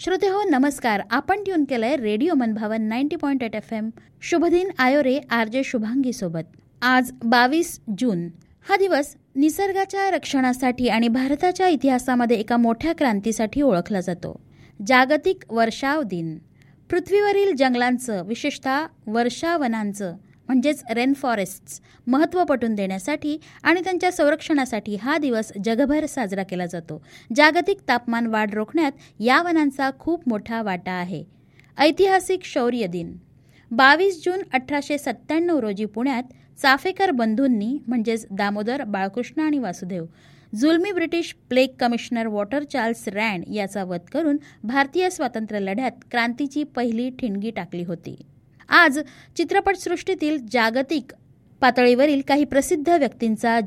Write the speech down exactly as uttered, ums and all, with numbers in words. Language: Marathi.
श्रोते हो नमस्कार. आपण ट्यून केलंय रेडिओ मनभावन ninety point eight F M. शुभदिन आयोरे R J Shubhangi सोबत. आज बावीस जून हा दिवस निसर्गाच्या रक्षणासाठी आणि भारताच्या इतिहासामध्ये एका मोठ्या क्रांतीसाठी ओळखला जातो. जागतिक वर्षाव दिन. पृथ्वीवरील जंगलांचं विशेषतः वर्षावनांचं म्हणजेच रेन फॉरेस्ट्स महत्त्व पटवून देण्यासाठी आणि त्यांच्या संरक्षणासाठी हा दिवस जगभर साजरा केला जातो. जागतिक तापमान वाढ रोखण्यात या वनांचा खूप मोठा वाटा आहे. ऐतिहासिक शौर्य दिन. बावीस जून अठराशे सत्त्याण्णव रोजी पुण्यात चाफेकर बंधूंनी म्हणजेच दामोदर, बाळकृष्ण आणि वासुदेव जुलमी British plague commissioner water Charles रँड याचा वध करून भारतीय स्वातंत्र्य लढ्यात क्रांतीची पहिली ठिणगी टाकली होती. आज चित्रपटसृष्टीतील जागतिक पातळीवरील काही प्रसिद्ध व्यक्तींचा